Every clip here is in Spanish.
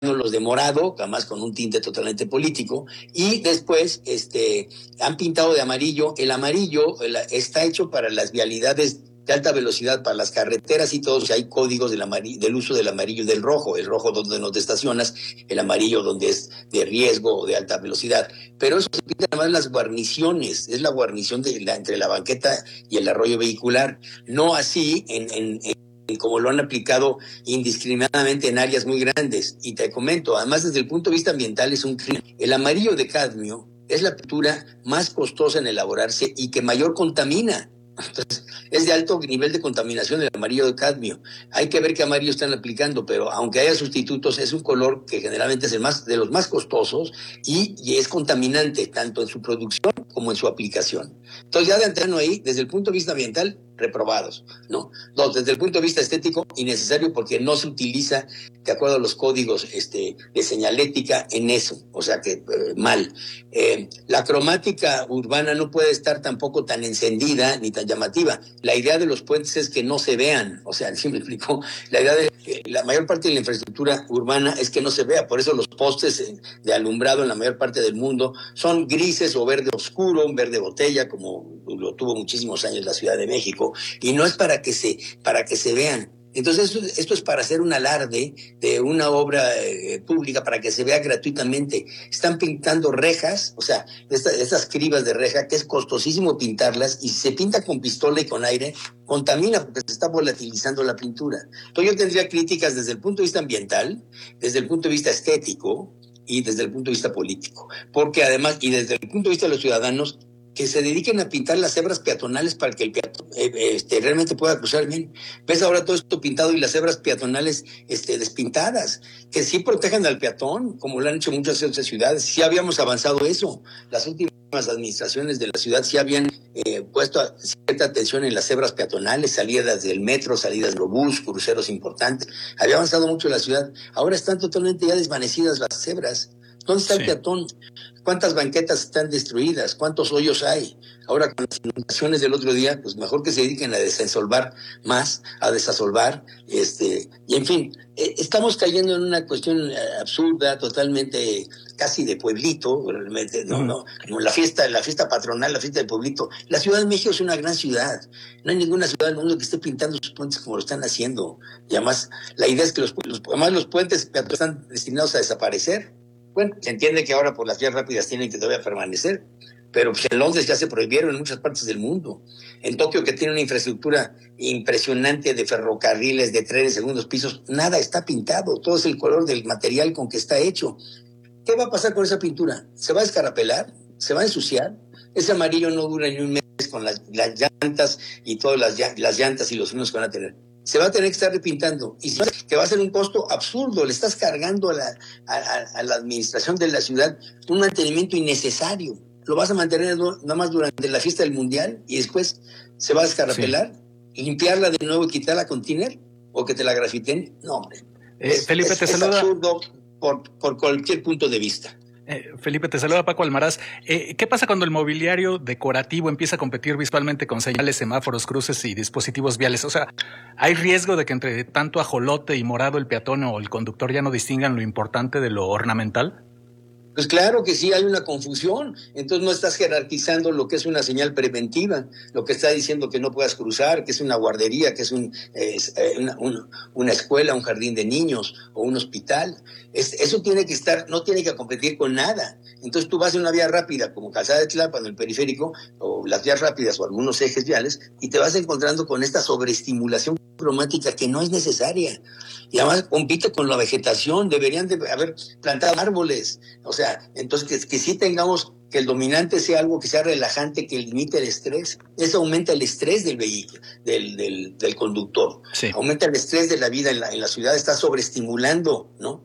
los de morado, además con un tinte totalmente político, y después han pintado de amarillo. El amarillo está hecho para las vialidades de alta velocidad, para las carreteras y todo. O sea, hay códigos del uso del amarillo y del rojo. El rojo donde no te estacionas, el amarillo donde es de riesgo o de alta velocidad. Pero eso se pinta además las guarniciones, es la guarnición entre la banqueta y el arroyo vehicular. No así como lo han aplicado indiscriminadamente en áreas muy grandes. Y te comento, además desde el punto de vista ambiental es un crimen. El amarillo de cadmio es la pintura más costosa en elaborarse y que mayor contamina. Entonces, es de alto nivel de contaminación el amarillo de cadmio. Hay que ver qué amarillo están aplicando, pero aunque haya sustitutos, es un color que generalmente es de los más costosos y es contaminante tanto en su producción como en su aplicación. Entonces, ya de antemano ahí, desde el punto de vista ambiental, reprobados, ¿no? Dos, desde el punto de vista estético, innecesario porque no se utiliza de acuerdo a los códigos de señalética en eso, o sea que mal. La cromática urbana no puede estar tampoco tan encendida ni tan llamativa. La idea de los puentes es que no se vean, o sea, ¿sí me explico? La idea de la mayor parte de la infraestructura urbana es que no se vea, por eso los postes de alumbrado en la mayor parte del mundo son grises o verde oscuro, un verde botella, como lo tuvo muchísimos años la Ciudad de México, y no es para que se vean. Entonces esto es para hacer un alarde de una obra pública para que se vea gratuitamente. Están pintando rejas, o sea, estas cribas de reja que es costosísimo pintarlas, y si se pinta con pistola y con aire, contamina porque se está volatilizando la pintura. Entonces yo tendría críticas desde el punto de vista ambiental, desde el punto de vista estético y desde el punto de vista político. Porque además, y desde el punto de vista de los ciudadanos, que se dediquen a pintar las cebras peatonales para que el peatón realmente pueda cruzar bien. Ves ahora todo esto pintado y las cebras peatonales despintadas, que sí protejan al peatón, como lo han hecho muchas otras ciudades. Sí habíamos avanzado eso. Las últimas administraciones de la ciudad sí habían puesto cierta atención en las cebras peatonales, salidas del metro, salidas del bus, cruceros importantes. Había avanzado mucho la ciudad. Ahora están totalmente ya desvanecidas las cebras. ¿Dónde está el peatón? ¿Cuántas banquetas están destruidas? ¿Cuántos hoyos hay? Ahora con las inundaciones del otro día, pues mejor que se dediquen a desasolvar más, a desasolvar, y en fin, estamos cayendo en una cuestión absurda, totalmente casi de pueblito, realmente, no, como la fiesta patronal, la fiesta del pueblito. La Ciudad de México es una gran ciudad, no hay ninguna ciudad del mundo que esté pintando sus puentes como lo están haciendo, y además la idea es que los puentes están destinados a desaparecer. Bueno, se entiende que ahora por las vías rápidas tienen que todavía permanecer, pero pues en Londres ya se prohibieron en muchas partes del mundo. En Tokio, que tiene una infraestructura impresionante de ferrocarriles, de trenes, segundos pisos, nada está pintado, todo es el color del material con que está hecho. ¿Qué va a pasar con esa pintura? ¿Se va a descarapelar? ¿Se va a ensuciar? Ese amarillo no dura ni un mes con las llantas y todas las llantas y los frenos que van a tener. Se va a tener que estar repintando, y que va a ser un costo absurdo. Le estás cargando a la administración de la ciudad un mantenimiento innecesario. Lo vas a mantener nada más durante la fiesta del mundial y después se va a descarapelar, limpiarla de nuevo y quitarla con tiner, o que te la grafiten. No, hombre. Felipe, te saluda. Es absurdo por cualquier punto de vista. Felipe, te saluda Paco Almaraz. ¿Qué pasa cuando el mobiliario decorativo empieza a competir visualmente con señales, semáforos, cruces y dispositivos viales? O sea, ¿hay riesgo de que entre tanto ajolote y morado el peatón o el conductor ya no distingan lo importante de lo ornamental? Pues claro que sí, hay una confusión. Entonces no estás jerarquizando lo que es una señal preventiva, lo que está diciendo que no puedas cruzar, que es una guardería, que es una escuela, un jardín de niños o un hospital. Eso tiene que estar, no tiene que competir con nada. Entonces tú vas en una vía rápida como Calzada de Tlalpan, el periférico, o las vías rápidas o algunos ejes viales, y te vas encontrando con esta sobreestimulación cromática que no es necesaria. Y además compite con la vegetación, deberían de haber plantado árboles. O sea, entonces que sí tengamos, que el dominante sea algo que sea relajante, que limite el estrés. Eso aumenta el estrés del vehículo, del conductor. Sí. Aumenta el estrés de la vida en la ciudad, está sobreestimulando, ¿no?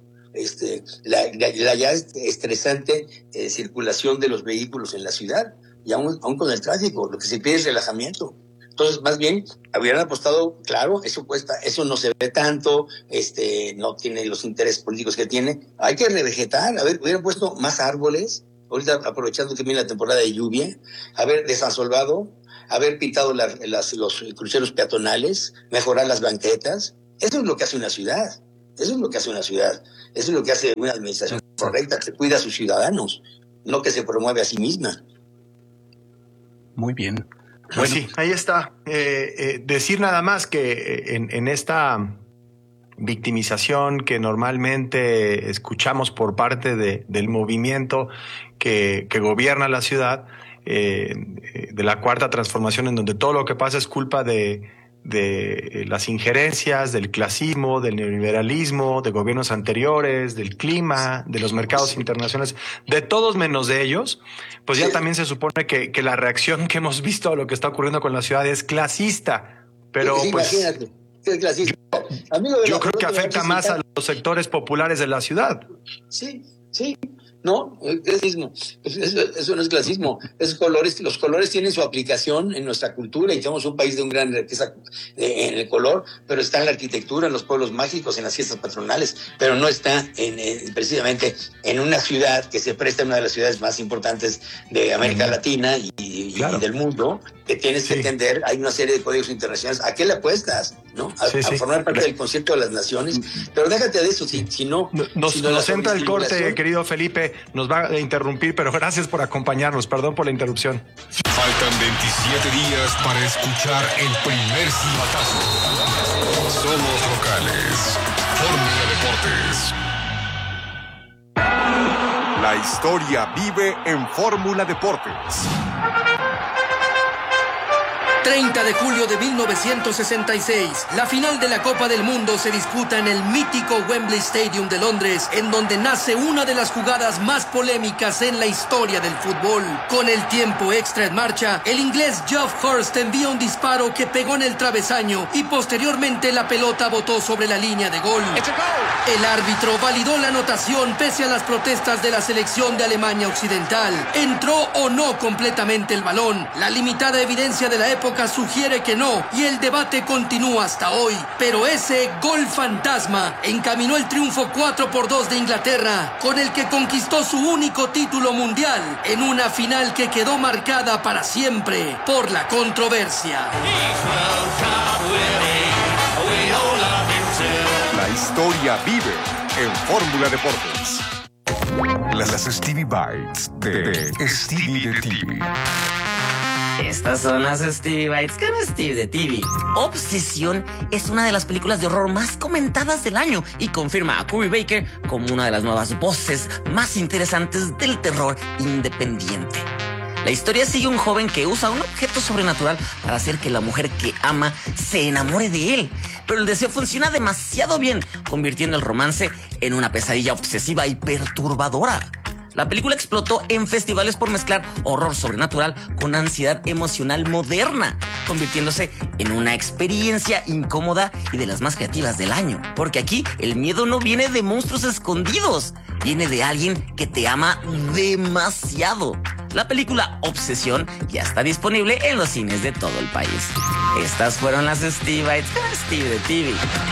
La ya estresante circulación de los vehículos en la ciudad, y aún con el tráfico, lo que se pide es relajamiento. Entonces, más bien, habrían apostado, claro, eso cuesta, eso no se ve tanto, no tiene los intereses políticos que tiene. Hay que revegetar, hubieran puesto más árboles, ahorita aprovechando que viene la temporada de lluvia, haber desasolvado, haber pintado los cruceros peatonales, mejorar las banquetas. Eso es lo que hace una ciudad. Eso es lo que hace una ciudad. Eso es lo que hace una administración correcta, que cuida a sus ciudadanos, no que se promueve a sí misma. Muy bien. Pues sí, ahí está. Decir nada más que en esta victimización que normalmente escuchamos por parte del movimiento que gobierna la ciudad, de la Cuarta Transformación, en donde todo lo que pasa es culpa de las injerencias, del clasismo, del neoliberalismo, de gobiernos anteriores, del clima, de los mercados internacionales, de todos menos de ellos, pues ya también se supone que la reacción que hemos visto a lo que está ocurriendo con la ciudad es clasista. Pero sí, pues imagínate, es clasista. Yo creo que afecta más a los sectores populares de la ciudad. Sí. No, es clasismo. Eso no es clasismo. Los colores tienen su aplicación en nuestra cultura y somos un país de una gran riqueza en el color, pero está en la arquitectura, en los pueblos mágicos, en las fiestas patronales, pero no está precisamente en una ciudad que se presta a una de las ciudades más importantes de América Latina y del mundo, que tienes que entender. Hay una serie de códigos internacionales. ¿A qué le apuestas? ¿No? A formar parte del concierto de las naciones. Pero déjate de eso, si no... Nos entra el corte, querido Felipe, nos va a interrumpir, pero gracias por acompañarnos, perdón por la interrupción. Faltan 27 días para escuchar el primer silbatazo. Somos locales. Fórmula Deportes. La historia vive en Fórmula Deportes. 30 de julio de 1966, la final de la Copa del Mundo se disputa en el mítico Wembley Stadium de Londres, en donde nace una de las jugadas más polémicas en la historia del fútbol. Con el tiempo extra en marcha, el inglés Geoff Hurst envía un disparo que pegó en el travesaño y posteriormente la pelota botó sobre la línea de gol. El árbitro validó la anotación pese a las protestas de la selección de Alemania Occidental. ¿Entró o no completamente el balón? La limitada evidencia de la época sugiere que no, y el debate continúa hasta hoy. Pero ese gol fantasma encaminó el triunfo 4-2 de Inglaterra, con el que conquistó su único título mundial, en una final que quedó marcada para siempre por la controversia. La historia vive en Fórmula Deportes. Las Stevie Bites de Stevie de TV. Estas son las Stevie Bites con Steve de TV. Obsesión es una de las películas de horror más comentadas del año y confirma a Curry Baker como una de las nuevas voces más interesantes del terror independiente. La historia sigue a un joven que usa un objeto sobrenatural para hacer que la mujer que ama se enamore de él. Pero el deseo funciona demasiado bien, convirtiendo el romance en una pesadilla obsesiva y perturbadora. La película explotó en festivales por mezclar horror sobrenatural con ansiedad emocional moderna, convirtiéndose en una experiencia incómoda y de las más creativas del año. Porque aquí el miedo no viene de monstruos escondidos, viene de alguien que te ama demasiado. La película Obsesión ya está disponible en los cines de todo el país. Estas fueron las Stevie Bites con Steve de TV.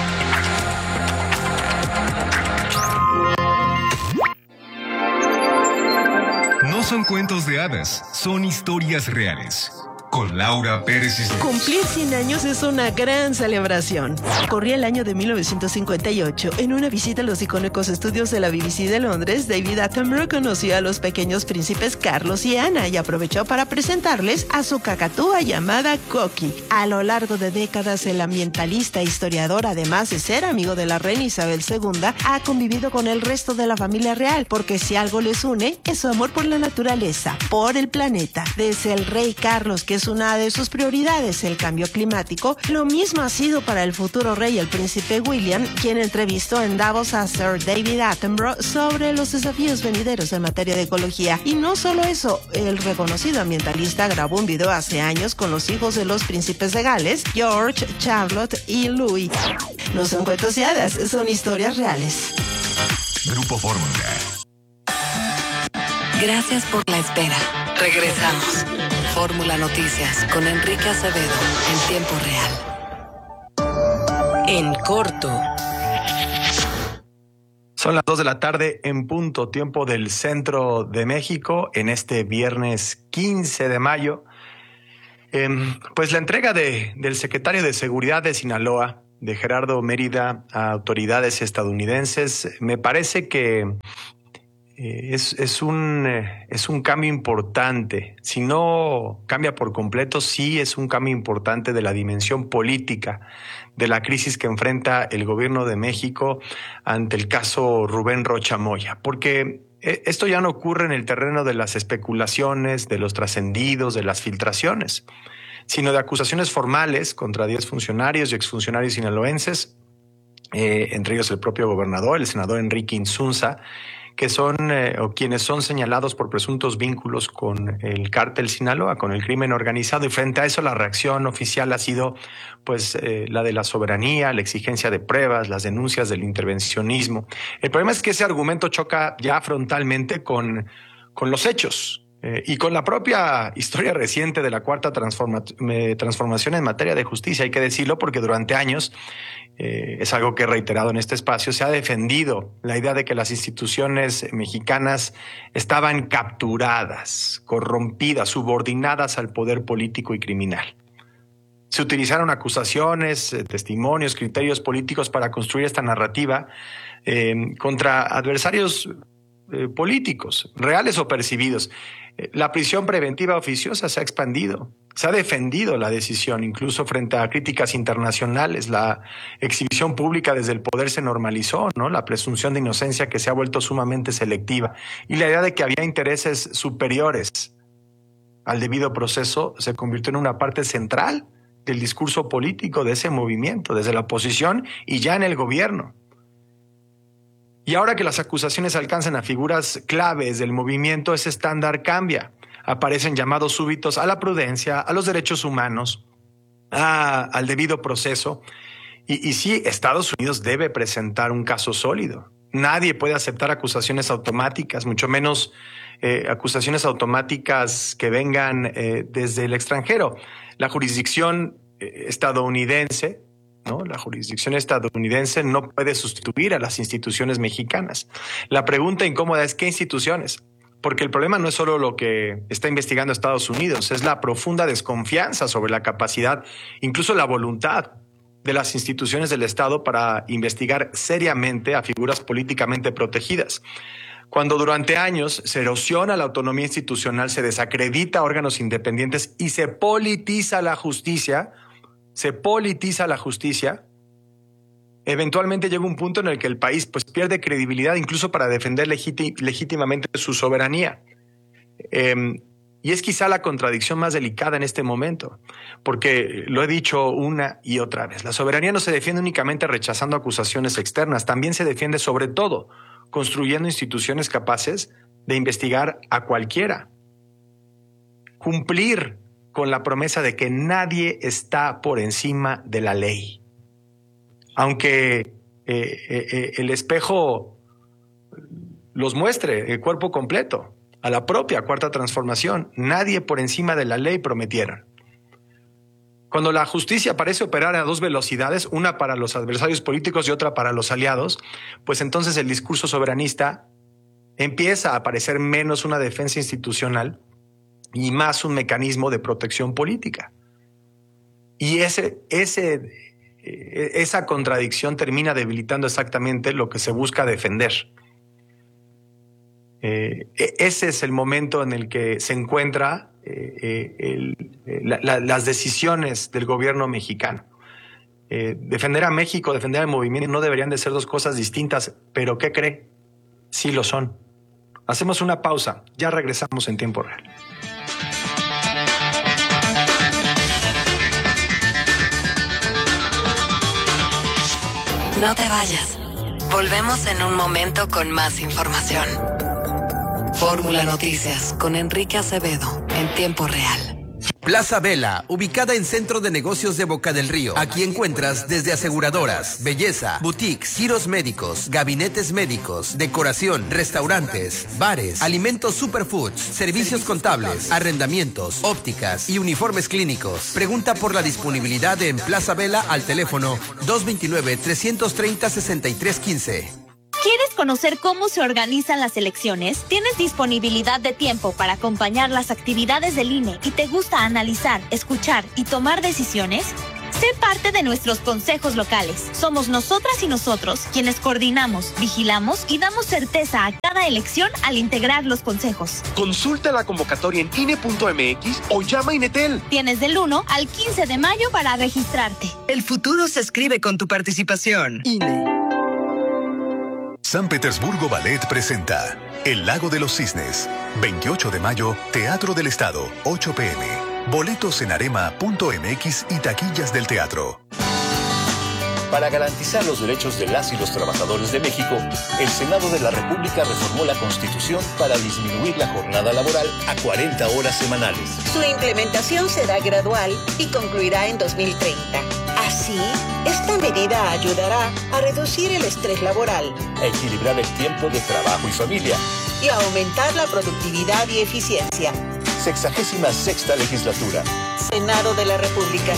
No son cuentos de hadas, son historias reales. Con Laura Pérez Islas. Cumplir 100 años es una gran celebración. Corría el año de 1958. En una visita a los icónicos estudios de la BBC de Londres, David Attenborough conoció a los pequeños príncipes Carlos y Ana y aprovechó para presentarles a su cacatúa llamada Coqui. A lo largo de décadas, el ambientalista e historiador, además de ser amigo de la reina Isabel II, ha convivido con el resto de la familia real, porque si algo les une, es su amor por la naturaleza, por el planeta. Desde el rey Carlos, que es una de sus prioridades, el cambio climático, lo mismo ha sido para el futuro rey, el príncipe William, quien entrevistó en Davos a Sir David Attenborough sobre los desafíos venideros en materia de ecología. Y no solo eso, el reconocido ambientalista grabó un video hace años con los hijos de los príncipes de Gales, George, Charlotte y Louis. No son cuentos de hadas, son historias reales. Grupo Fórmula. Gracias por la espera. Regresamos. Fórmula Noticias con Enrique Acevedo en tiempo real. En corto. Son las 2 de la tarde en punto, tiempo del centro de México, en este viernes 15 de mayo. Pues la entrega del secretario de Seguridad de Sinaloa, de Gerardo Mérida a autoridades estadounidenses, me parece que es un cambio importante. Si no cambia por completo, sí es un cambio importante de la dimensión política de la crisis que enfrenta el gobierno de México ante el caso Rubén Rocha Moya, porque esto ya no ocurre en el terreno de las especulaciones, de los trascendidos, de las filtraciones, sino de acusaciones formales contra 10 funcionarios y exfuncionarios sinaloenses, entre ellos el propio gobernador, el senador Enrique Insunza, que son o quienes son señalados por presuntos vínculos con el cártel Sinaloa, con el crimen organizado, y frente a eso la reacción oficial ha sido pues la de la soberanía, la exigencia de pruebas, las denuncias del intervencionismo. El problema es que ese argumento choca ya frontalmente con los hechos y con la propia historia reciente de la cuarta transformación en materia de justicia. Hay que decirlo porque durante años, es algo que he reiterado en este espacio, se ha defendido la idea de que las instituciones mexicanas estaban capturadas, corrompidas, subordinadas al poder político y criminal. Se utilizaron acusaciones, testimonios, criterios políticos para construir esta narrativa contra adversarios políticos, reales o percibidos. La prisión preventiva oficiosa se ha expandido. Se ha defendido la decisión, incluso frente a críticas internacionales. La exhibición pública desde el poder se normalizó, ¿no? La presunción de inocencia que se ha vuelto sumamente selectiva. Y la idea de que había intereses superiores al debido proceso se convirtió en una parte central del discurso político de ese movimiento, desde la oposición y ya en el gobierno. Y ahora que las acusaciones alcanzan a figuras claves del movimiento, ese estándar cambia. Aparecen llamados súbitos a la prudencia, a los derechos humanos, al debido proceso. Y sí, Estados Unidos debe presentar un caso sólido. Nadie puede aceptar acusaciones automáticas, mucho menos acusaciones automáticas que vengan desde el extranjero. La jurisdicción estadounidense, ¿no? La jurisdicción estadounidense no puede sustituir a las instituciones mexicanas. La pregunta incómoda es ¿qué instituciones? Porque el problema no es solo lo que está investigando Estados Unidos, es la profunda desconfianza sobre la capacidad, incluso la voluntad de las instituciones del Estado para investigar seriamente a figuras políticamente protegidas. Cuando durante años se erosiona la autonomía institucional, se desacredita órganos independientes y se politiza la justicia, eventualmente llega un punto en el que el país pues pierde credibilidad incluso para defender legítimamente su soberanía. Y es quizá la contradicción más delicada en este momento, porque lo he dicho una y otra vez. La soberanía no se defiende únicamente rechazando acusaciones externas, también se defiende sobre todo construyendo instituciones capaces de investigar a cualquiera. Cumplir con la promesa de que nadie está por encima de la ley. Aunque el espejo los muestre el cuerpo completo, a la propia cuarta transformación, nadie por encima de la ley prometieron. Cuando la justicia parece operar a dos velocidades, una para los adversarios políticos y otra para los aliados, pues entonces el discurso soberanista empieza a parecer menos una defensa institucional y más un mecanismo de protección política. Y esa contradicción termina debilitando exactamente lo que se busca defender. Ese es el momento en el que se encuentra las decisiones del gobierno mexicano. Defender a México, defender al movimiento no deberían de ser dos cosas distintas, pero ¿qué cree? Sí lo son. Hacemos una pausa, ya regresamos en tiempo real. No te vayas. Volvemos en un momento con más información. Fórmula Noticias con Enrique Acevedo en tiempo real. Plaza Vela, ubicada en Centro de Negocios de Boca del Río. Aquí encuentras desde aseguradoras, belleza, boutiques, giros médicos, gabinetes médicos, decoración, restaurantes, bares, alimentos superfoods, servicios contables, arrendamientos, ópticas y uniformes clínicos. Pregunta por la disponibilidad en Plaza Vela al teléfono 229-330-6315. ¿Quieres conocer cómo se organizan las elecciones? ¿Tienes disponibilidad de tiempo para acompañar las actividades del INE y te gusta analizar, escuchar y tomar decisiones? Sé parte de nuestros consejos locales. Somos nosotras y nosotros quienes coordinamos, vigilamos y damos certeza a cada elección al integrar los consejos. Consulta la convocatoria en INE.mx o llama a Inetel. Tienes del 1 al 15 de mayo para registrarte. El futuro se escribe con tu participación. INE. San Petersburgo Ballet presenta El Lago de los Cisnes. 28 de mayo, Teatro del Estado, 8 p.m. Boletos en arema.mx y taquillas del teatro. Para garantizar los derechos de las y los trabajadores de México, el Senado de la República reformó la Constitución para disminuir la jornada laboral a 40 horas semanales. Su implementación será gradual y concluirá en 2030. Así, esta medida ayudará a reducir el estrés laboral, a equilibrar el tiempo de trabajo y familia y a aumentar la productividad y eficiencia. 66ª legislatura. Senado de la República.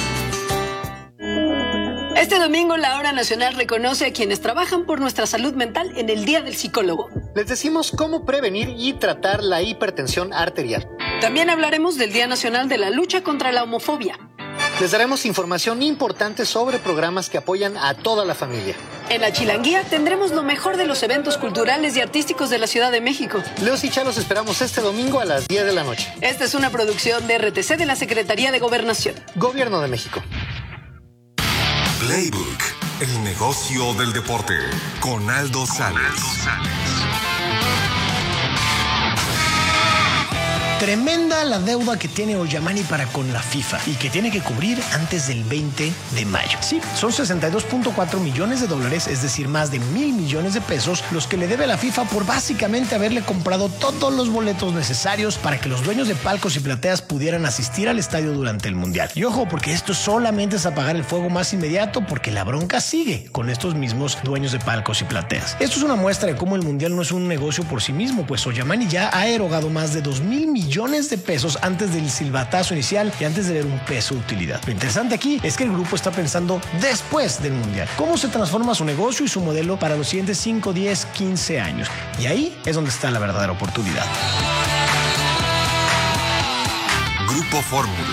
Este domingo la Hora Nacional reconoce a quienes trabajan por nuestra salud mental en el Día del Psicólogo. Les decimos cómo prevenir y tratar la hipertensión arterial. También hablaremos del Día Nacional de la Lucha contra la Homofobia. Les daremos información importante sobre programas que apoyan a toda la familia. En la Chilanguía tendremos lo mejor de los eventos culturales y artísticos de la Ciudad de México. Leos y Cha los esperamos este domingo a las 10 de la noche. Esta es una producción de RTC de la Secretaría de Gobernación. Gobierno de México. Playbook, el negocio del deporte, con Aldo Sales. Tremenda la deuda que tiene Ollamani para con la FIFA y que tiene que cubrir antes del 20 de mayo. Sí, son 62.4 millones de dólares, es decir, más de 1,000 millones de pesos, los que le debe a la FIFA por básicamente haberle comprado todos los boletos necesarios para que los dueños de palcos y plateas pudieran asistir al estadio durante el Mundial. Y ojo, porque esto solamente es apagar el fuego más inmediato, porque la bronca sigue con estos mismos dueños de palcos y plateas. Esto es una muestra de cómo el Mundial no es un negocio por sí mismo, pues Ollamani ya ha erogado más de 2,000 millones de pesos antes del silbatazo inicial y antes de ver un peso de utilidad. Lo interesante aquí es que el grupo está pensando después del Mundial. ¿Cómo se transforma su negocio y su modelo para los siguientes 5, 10, 15 años? Y ahí es donde está la verdadera oportunidad. Grupo Fórmula.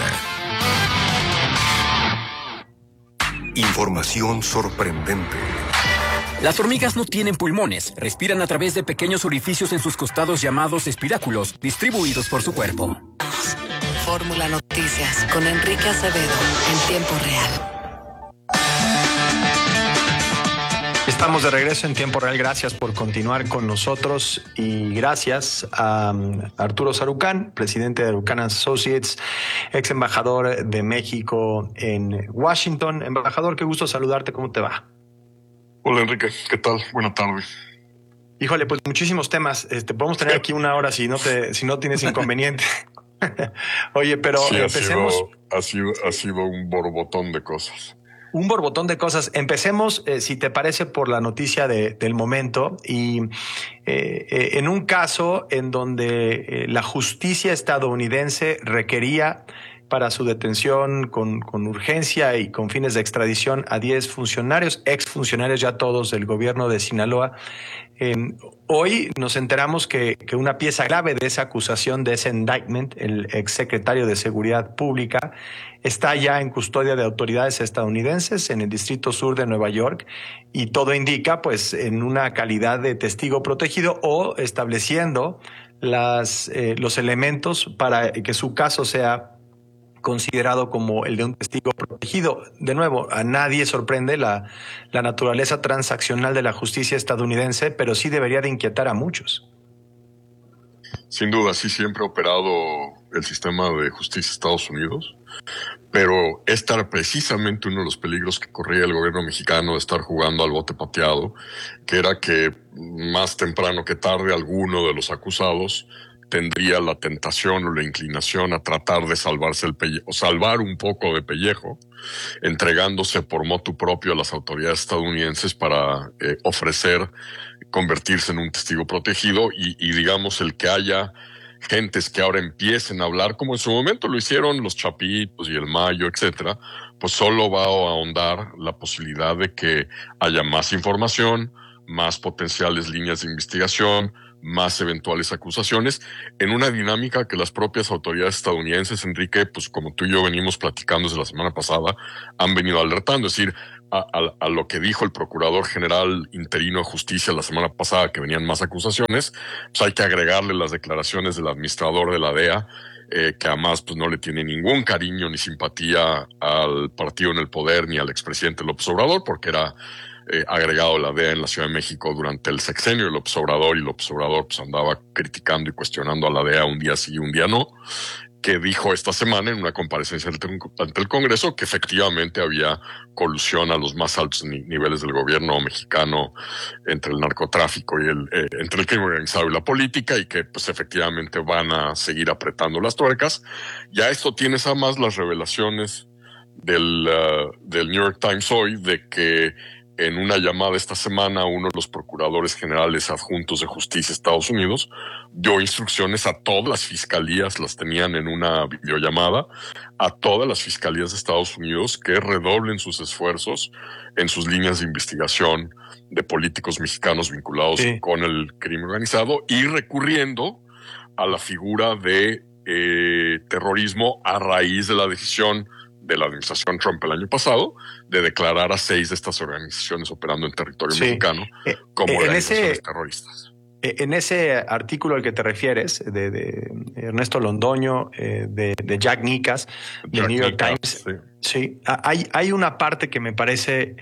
Información sorprendente. Las hormigas no tienen pulmones, respiran a través de pequeños orificios en sus costados llamados espiráculos, distribuidos por su cuerpo. Fórmula Noticias con Enrique Acevedo en tiempo real. Estamos de regreso en tiempo real. Gracias por continuar con nosotros y gracias a Arturo Sarucán, presidente de Sarucán Associates, ex embajador de México en Washington. Embajador, qué gusto saludarte. ¿Cómo te va? Hola Enrique, ¿qué tal? Buenas tardes. Híjole, pues muchísimos temas. Podemos tener aquí una hora si no tienes inconveniente. Oye, pero sí, empecemos. Ha sido un borbotón de cosas. Un borbotón de cosas. Empecemos, si te parece, por la noticia del momento y en un caso en donde la justicia estadounidense requería para su detención con urgencia y con fines de extradición a 10 funcionarios, exfuncionarios ya todos del gobierno de Sinaloa. Hoy nos enteramos que una pieza clave de esa acusación, de ese indictment, el exsecretario de Seguridad Pública, está ya en custodia de autoridades estadounidenses en el Distrito Sur de Nueva York y todo indica pues en una calidad de testigo protegido o estableciendo los elementos para que su caso sea considerado como el de un testigo protegido. De nuevo, a nadie sorprende la naturaleza transaccional de la justicia estadounidense, pero sí debería de inquietar a muchos. Sin duda, sí siempre ha operado el sistema de justicia de Estados Unidos, pero este era precisamente uno de los peligros que corría el gobierno mexicano de estar jugando al bote pateado, que era que más temprano que tarde alguno de los acusados tendría la tentación o la inclinación a tratar de salvarse o salvar un poco de pellejo, entregándose por motu propio a las autoridades estadounidenses para convertirse en un testigo protegido y digamos el que haya gentes que ahora empiecen a hablar, como en su momento lo hicieron los Chapitos y el Mayo, etcétera, pues solo va a ahondar la posibilidad de que haya más información, más potenciales líneas de investigación, más eventuales acusaciones, en una dinámica que las propias autoridades estadounidenses, Enrique, pues como tú y yo venimos platicando desde la semana pasada, han venido alertando. Es decir, a lo que dijo el Procurador General Interino de Justicia la semana pasada, que venían más acusaciones, pues hay que agregarle las declaraciones del administrador de la DEA, que además pues no le tiene ningún cariño ni simpatía al partido en el poder ni al expresidente López Obrador, porque era agregado de la DEA en la Ciudad de México durante el sexenio de López Obrador, y López Obrador pues andaba criticando y cuestionando a la DEA un día sí y un día no, que dijo esta semana en una comparecencia ante el Congreso que efectivamente había colusión a los más altos niveles del gobierno mexicano entre el narcotráfico y entre el crimen organizado y la política, y que pues efectivamente van a seguir apretando las tuercas. Ya esto tienes además las revelaciones del New York Times hoy de que en una llamada esta semana, uno de los procuradores generales adjuntos de justicia de Estados Unidos dio instrucciones a todas las fiscalías, las tenían en una videollamada, a todas las fiscalías de Estados Unidos que redoblen sus esfuerzos en sus líneas de investigación de políticos mexicanos vinculados con el crimen organizado, y recurriendo a la figura de terrorismo a raíz de la decisión de la administración Trump el año pasado de declarar a 6 de estas organizaciones operando en territorio mexicano como organizaciones terroristas. En ese artículo al que te refieres, de Ernesto Londoño, de Jack Nicas, del New York Times, hay una parte que me parece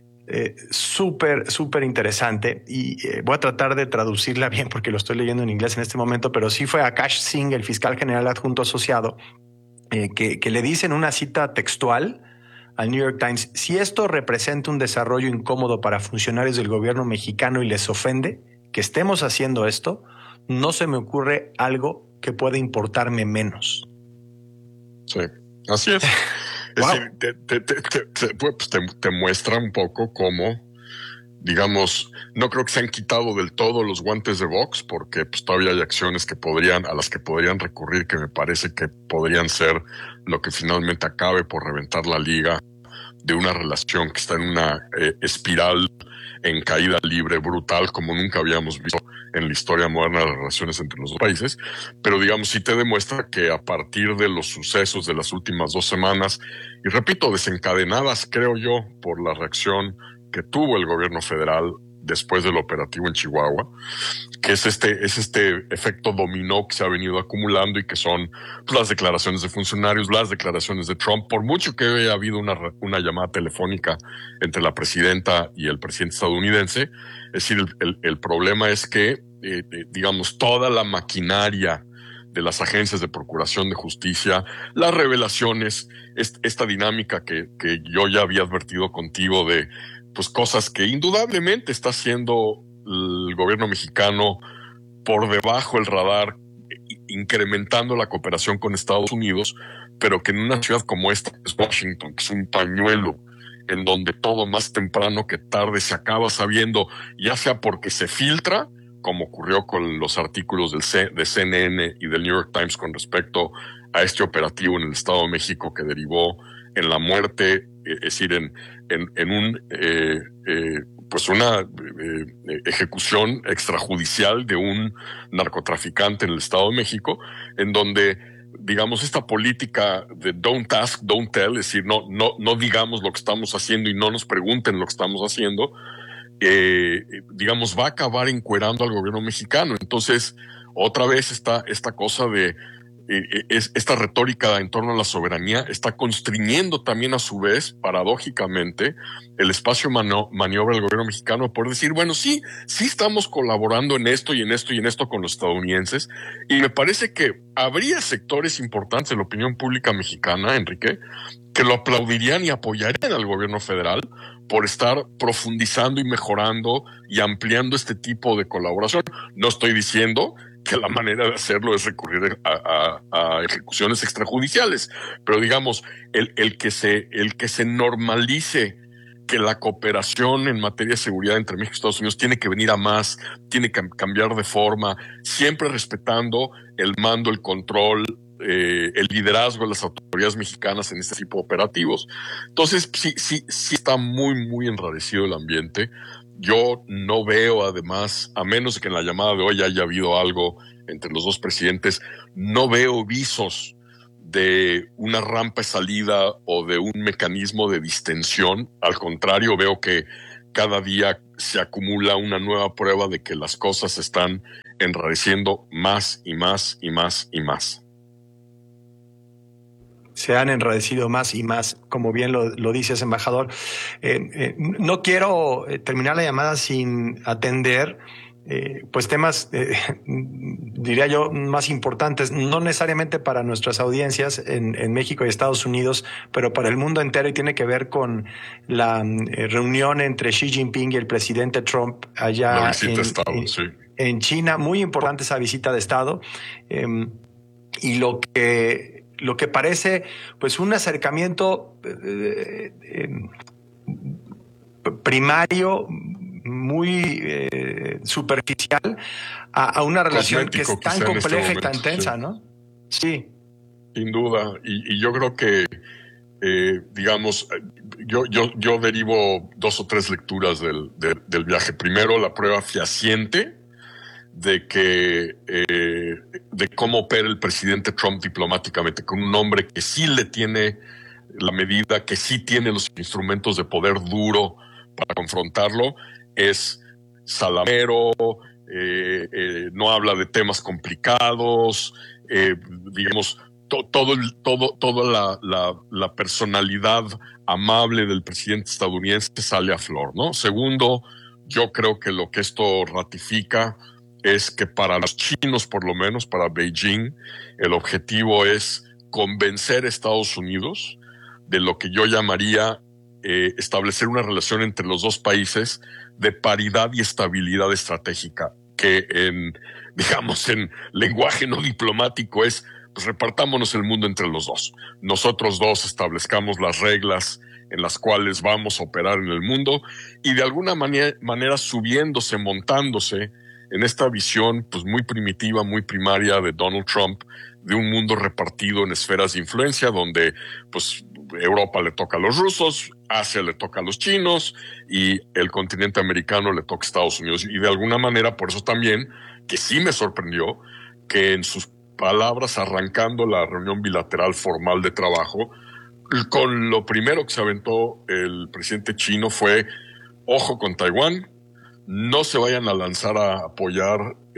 súper interesante, y voy a tratar de traducirla bien porque lo estoy leyendo en inglés en este momento, pero sí fue Akash Singh, el fiscal general adjunto asociado, que le dice en una cita textual al New York Times: si esto representa un desarrollo incómodo para funcionarios del gobierno mexicano y les ofende que estemos haciendo esto, no se me ocurre algo que pueda importarme menos. Sí, así es. Es decir, te muestra un poco cómo, digamos, no creo que se han quitado del todo los guantes de box, porque pues todavía hay acciones a las que podrían recurrir, que me parece que podrían ser lo que finalmente acabe por reventar la liga de una relación que está en una espiral en caída libre brutal, como nunca habíamos visto en la historia moderna de las relaciones entre los dos países. Pero digamos, sí te demuestra que a partir de los sucesos de las últimas 2 semanas, y repito, desencadenadas, creo yo, por la reacción que tuvo el gobierno federal después del operativo en Chihuahua, que es este efecto dominó que se ha venido acumulando, y que son pues, las declaraciones de funcionarios, las declaraciones de Trump, por mucho que haya habido una llamada telefónica entre la presidenta y el presidente estadounidense. Es decir, el problema es que, digamos, toda la maquinaria de las agencias de procuración de justicia, las revelaciones, esta dinámica que yo ya había advertido contigo de pues cosas que indudablemente está haciendo el gobierno mexicano por debajo del radar, incrementando la cooperación con Estados Unidos, pero que en una ciudad como esta, que es Washington, que es un pañuelo en donde todo más temprano que tarde se acaba sabiendo, ya sea porque se filtra, como ocurrió con los artículos de CNN y del New York Times con respecto a este operativo en el Estado de México que derivó en la muerte, es decir, en una ejecución extrajudicial de un narcotraficante en el Estado de México, en donde, digamos, esta política de don't ask, don't tell, es decir, no digamos lo que estamos haciendo y no nos pregunten lo que estamos haciendo, digamos, va a acabar encuerando al gobierno mexicano. Entonces, otra vez esta cosa de esta retórica en torno a la soberanía está constriñendo también a su vez, paradójicamente, el espacio maniobra del gobierno mexicano por decir, bueno, sí estamos colaborando en esto y en esto y en esto con los estadounidenses, y me parece que habría sectores importantes en la opinión pública mexicana, Enrique, que lo aplaudirían y apoyarían al gobierno federal por estar profundizando y mejorando y ampliando este tipo de colaboración. No estoy diciendo que la manera de hacerlo es recurrir a ejecuciones extrajudiciales, pero digamos, el que se normalice que la cooperación en materia de seguridad entre México y Estados Unidos tiene que venir a más, tiene que cambiar de forma, siempre respetando el mando, el control, el liderazgo de las autoridades mexicanas en este tipo de operativos. Entonces, sí está muy, muy enrarecido el ambiente. Yo no veo, además, a menos de que en la llamada de hoy haya habido algo entre los dos presidentes, no veo visos de una rampa de salida o de un mecanismo de distensión. Al contrario, veo que cada día se acumula una nueva prueba de que las cosas se están enrareciendo más y más y más y más. Se han enradecido más y más, como bien lo dices, embajador. No quiero terminar la llamada sin atender pues temas, diría yo, más importantes, no necesariamente para nuestras audiencias en México y Estados Unidos, pero para el mundo entero, y tiene que ver con la reunión entre Xi Jinping y el presidente Trump allá en China. Muy importante esa visita de Estado, y lo que parece pues un acercamiento primario muy superficial a una relación que es tan compleja y tan tensa, ¿no? Sí. Sin duda. Y yo creo que, digamos, yo derivo 2 o 3 lecturas del viaje. Primero, la prueba fehaciente de que de cómo opera el presidente Trump diplomáticamente, con un hombre que sí le tiene la medida, que sí tiene los instrumentos de poder duro para confrontarlo. Es salamero, no habla de temas complicados, digamos, toda la personalidad amable del presidente estadounidense sale a flor, ¿no? Segundo, yo creo que lo que esto ratifica es que para los chinos, por lo menos para Beijing, el objetivo es convencer a Estados Unidos de lo que yo llamaría establecer una relación entre los dos países de paridad y estabilidad estratégica, que en lenguaje no diplomático es, pues repartámonos el mundo entre los dos. Nosotros dos establezcamos las reglas en las cuales vamos a operar en el mundo, y de alguna manera subiéndose, montándose en esta visión pues muy primitiva, muy primaria de Donald Trump, de un mundo repartido en esferas de influencia, donde pues Europa le toca a los rusos, Asia le toca a los chinos y el continente americano le toca a Estados Unidos. Y de alguna manera, por eso también, que sí me sorprendió, que en sus palabras arrancando la reunión bilateral formal de trabajo, con lo primero que se aventó el presidente chino fue: ojo con Taiwán, no se vayan a lanzar a apoyar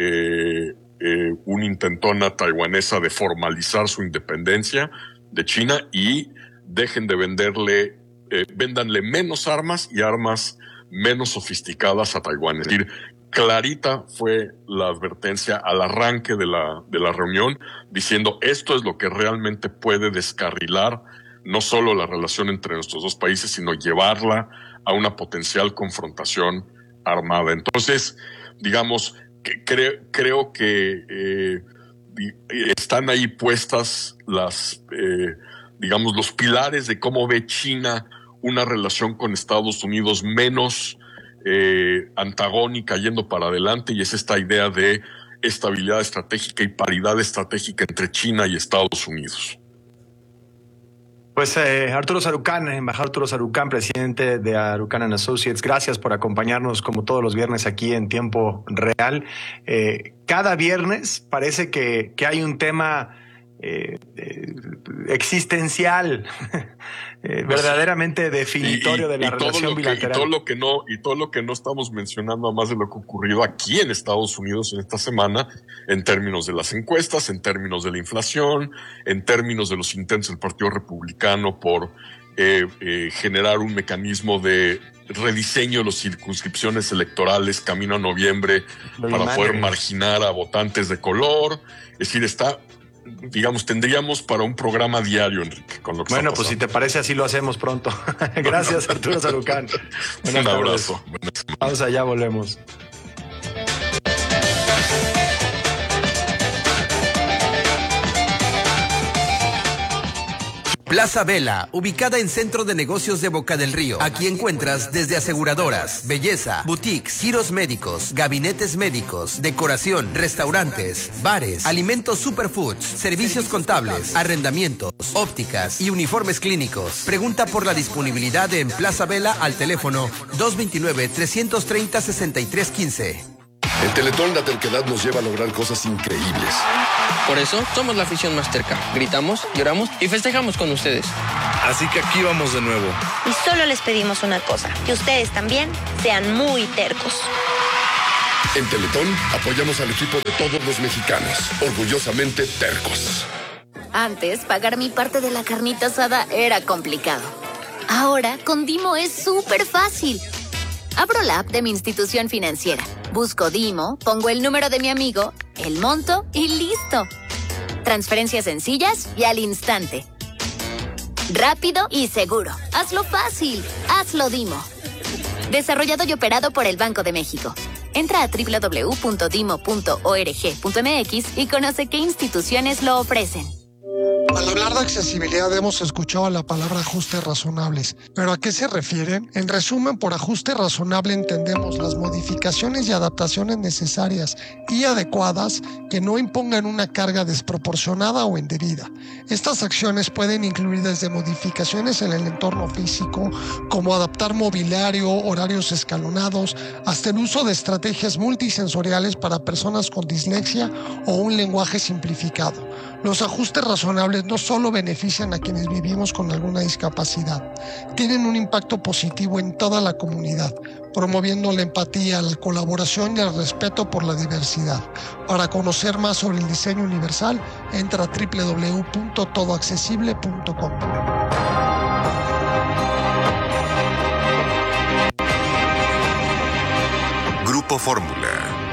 una intentona taiwanesa de formalizar su independencia de China, y dejen de véndanle menos armas y armas menos sofisticadas a Taiwán. Es decir, clarita fue la advertencia al arranque de la reunión, diciendo esto es lo que realmente puede descarrilar no solo la relación entre nuestros dos países, sino llevarla a una potencial confrontación armada. Entonces, digamos, creo que están ahí puestas los pilares de cómo ve China una relación con Estados Unidos menos antagónica, yendo para adelante, y es esta idea de estabilidad estratégica y paridad estratégica entre China y Estados Unidos. Pues Arturo Sarucán, embajador Arturo Sarucán, presidente de Sarucán & Associates, gracias por acompañarnos como todos los viernes aquí en Tiempo Real. Cada viernes parece que hay un tema existencial, verdaderamente definitorio de la relación bilateral. Y todo lo que no estamos mencionando, además de lo que ha ocurrido aquí en Estados Unidos en esta semana, en términos de las encuestas, en términos de la inflación, en términos de los intentos del Partido Republicano por generar un mecanismo de rediseño de las circunscripciones electorales camino a noviembre para poder marginar a votantes de color. Es decir, tendríamos para un programa diario, Enrique, con lo que bueno, pues si te parece así lo hacemos pronto. Gracias, Arturo Sarucán. Un abrazo. Vamos allá, volvemos. Plaza Vela, ubicada en Centro de Negocios de Boca del Río. Aquí encuentras desde aseguradoras, belleza, boutiques, giros médicos, gabinetes médicos, decoración, restaurantes, bares, alimentos superfoods, servicios contables, arrendamientos, ópticas y uniformes clínicos. Pregunta por la disponibilidad en Plaza Vela al teléfono 229-330-6315. En Teletón la terquedad nos lleva a lograr cosas increíbles. Por eso somos la afición más terca. Gritamos, lloramos y festejamos con ustedes. Así que aquí vamos de nuevo. Y solo les pedimos una cosa, que ustedes también sean muy tercos. En Teletón apoyamos al equipo de todos los mexicanos, orgullosamente tercos. Antes, pagar mi parte de la carnita asada era complicado. Ahora, con Dimo es súper fácil. Abro la app de mi institución financiera, busco Dimo, pongo el número de mi amigo, el monto y listo. Transferencias sencillas y al instante. Rápido y seguro. Hazlo fácil. Hazlo Dimo. Desarrollado y operado por el Banco de México. Entra a www.dimo.org.mx y conoce qué instituciones lo ofrecen. Al hablar de accesibilidad hemos escuchado la palabra ajustes razonables. ¿Pero a qué se refieren? En resumen, por ajuste razonable entendemos las modificaciones y adaptaciones necesarias y adecuadas que no impongan una carga desproporcionada o indebida. Estas acciones pueden incluir desde modificaciones en el entorno físico, como adaptar mobiliario, horarios escalonados, hasta el uso de estrategias multisensoriales para personas con dislexia o un lenguaje simplificado. Los ajustes razonables no solo benefician a quienes vivimos con alguna discapacidad, tienen un impacto positivo en toda la comunidad, promoviendo la empatía, la colaboración y el respeto por la diversidad. Para conocer más sobre el diseño universal, entra a www.todoaccesible.com. Grupo Fórmula.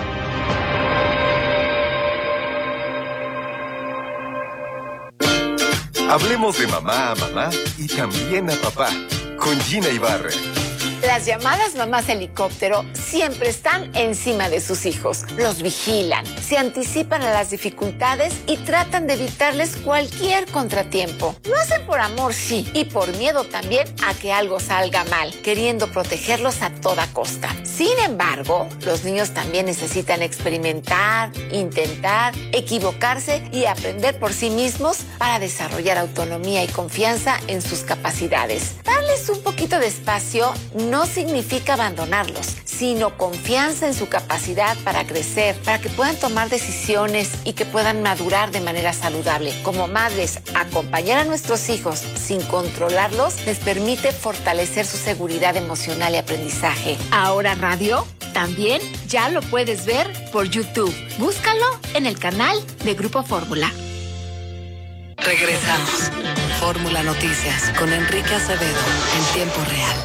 Hablemos de mamá a mamá y también a papá, con Gina Ibarra. Las llamadas mamás helicóptero siempre están encima de sus hijos. Los vigilan, se anticipan a las dificultades y tratan de evitarles cualquier contratiempo. Lo hacen por amor, sí, y por miedo también a que algo salga mal, queriendo protegerlos a toda costa. Sin embargo, los niños también necesitan experimentar, intentar, equivocarse y aprender por sí mismos para desarrollar autonomía y confianza en sus capacidades. Darles un poquito de espacio no significa abandonarlos, sino confianza en su capacidad para crecer, para que puedan tomar decisiones y que puedan madurar de manera saludable. Como madres, acompañar a nuestros hijos sin controlarlos les permite fortalecer su seguridad emocional y aprendizaje. Ahora Radio también ya lo puedes ver por YouTube. Búscalo en el canal de Grupo Fórmula. Regresamos. Fórmula Noticias con Enrique Acevedo en tiempo real.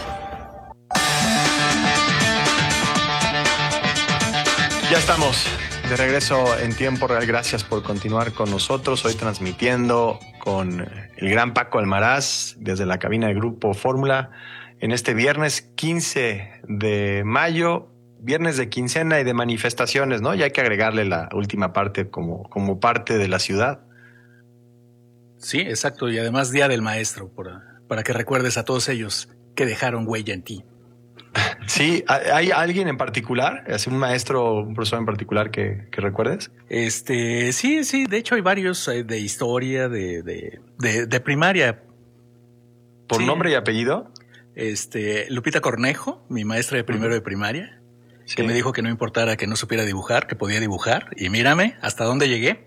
Ya estamos de regreso en tiempo real. Gracias por continuar con nosotros. Hoy transmitiendo con el gran Paco Almaraz desde la cabina de Grupo Fórmula en este viernes 15 de mayo, viernes de quincena y de manifestaciones, ¿no? Ya hay que agregarle la última parte como parte de la ciudad. Sí, exacto. Y además Día del Maestro, para que recuerdes a todos ellos que dejaron huella en ti. Sí, ¿hay alguien en particular? ¿Es un maestro, un profesor en particular que recuerdes? Sí, de hecho hay varios de historia, de primaria. ¿Por nombre y apellido? Lupita Cornejo, mi maestra de primero de primaria, que me dijo que no importara que no supiera dibujar, que podía dibujar, y mírame hasta dónde llegué.